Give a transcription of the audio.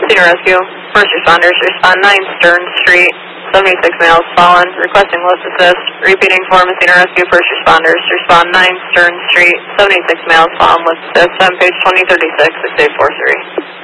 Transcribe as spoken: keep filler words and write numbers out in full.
Messina Rescue. First responders, respond nine Stern Street, seventy-six males fallen, requesting lift assist. Repeating for Messina Rescue. First responders, respond nine Stern Street, seventy-six males fallen, lift assist on page twenty thirty-six, six eight four three.